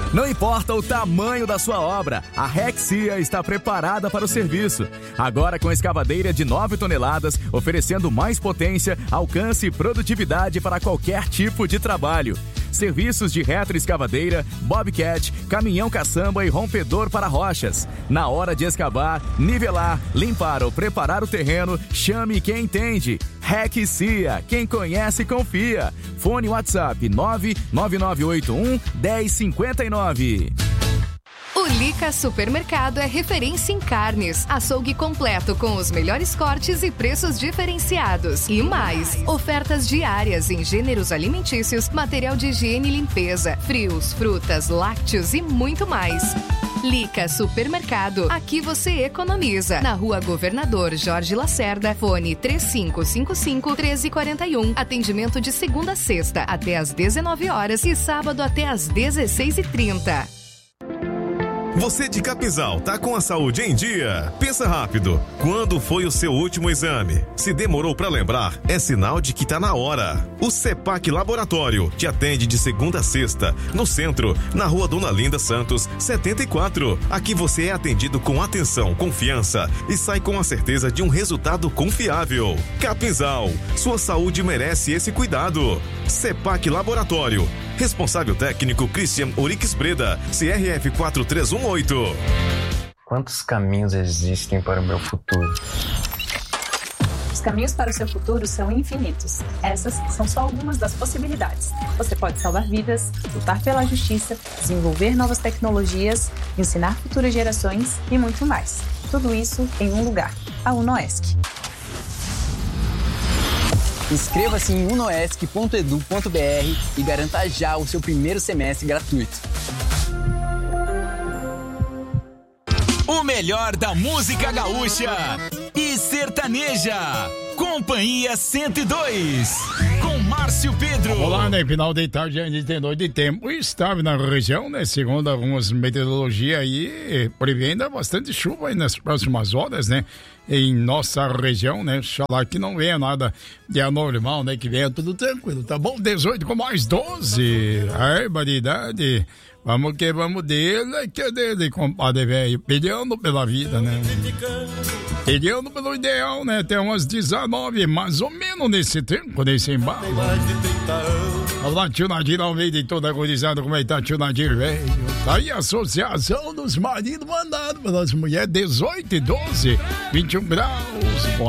Não importa o tamanho da sua obra, a Rexia está preparada para o serviço. Agora com escavadeira de 9 toneladas, oferecendo mais potência, alcance e produtividade para qualquer tipo de trabalho. Serviços de retroescavadeira, bobcat, caminhão caçamba e rompedor para rochas. Na hora de escavar, nivelar, limpar ou preparar o terreno, chame quem entende. Rexia, quem conhece confia. Fone WhatsApp 99981-1059. O Lica Supermercado é referência em carnes, açougue completo com os melhores cortes e preços diferenciados. E mais, ofertas diárias em gêneros alimentícios, material de higiene e limpeza, frios, frutas, lácteos e muito mais. Lica Supermercado, aqui você economiza. Na Rua Governador Jorge Lacerda, fone 3555-1341. Atendimento de segunda a sexta até às 19 horas e sábado até às 16h30. Você de Capinzal tá com a saúde em dia? Pensa rápido. Quando foi o seu último exame? Se demorou para lembrar, é sinal de que tá na hora. O CEPAC Laboratório te atende de segunda a sexta, no centro, na Rua Dona Linda Santos, 74. Aqui você é atendido com atenção, confiança e sai com a certeza de um resultado confiável. Capinzal, sua saúde merece esse cuidado. CEPAC Laboratório. Responsável técnico Christian Orix Breda, CRF 4318. Quantos caminhos existem para o meu futuro? Os caminhos para o seu futuro são infinitos. Essas são só algumas das possibilidades. Você pode salvar vidas, lutar pela justiça, desenvolver novas tecnologias, ensinar futuras gerações e muito mais. Tudo isso em um lugar, a UNOESC. Inscreva-se em unoesc.edu.br e garanta já o seu primeiro semestre gratuito. O melhor da música gaúcha e sertaneja. Companhia 102, com Márcio Pedro. Olá, né? Final de tarde, a gente tem noite de tempo estável na região, né? Segundo algumas meteorologia aí, prevendo bastante chuva aí nas próximas horas, né? Em nossa região, né? Xalá que não venha nada de anormal, né? Que venha tudo tranquilo, tá bom? 18 com mais 12. Barbaridade. Vamos que vamos dele, que é dele, compadre velho. Peleando pela vida, né? Peleando pelo ideal, né? Até umas 19, mais ou menos nesse tempo, nesse embalo. Olá, tio Nadir Almeida e toda a gurizada, como é que tá, tio Nadir, velho? Tá aí a Associação dos Maridos mandados pelas mulheres, 18 e 12, 21 graus.